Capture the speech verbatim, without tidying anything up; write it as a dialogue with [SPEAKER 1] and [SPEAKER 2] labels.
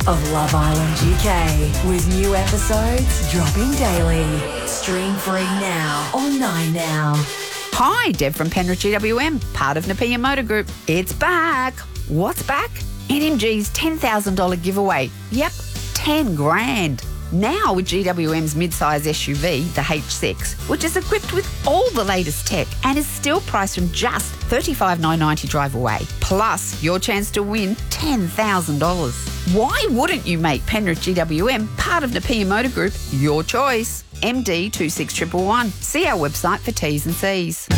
[SPEAKER 1] of Love Island U K, with new episodes dropping daily. Stream free now on Nine Now.
[SPEAKER 2] Hi, Deb from Penrith G W M, part of Nepean Motor Group. It's back. What's back? N M G's ten thousand dollars giveaway. Yep, ten grand. Now with G W M's mid-size S U V, the H six, which is equipped with all the latest tech and is still priced from just thirty-five thousand nine hundred ninety dollars drive away. Plus, your chance to win ten thousand dollars. Why wouldn't you make Penrith G W M part of Nepean Motor Group your choice? M D two six one one one. See our website for T's and C's.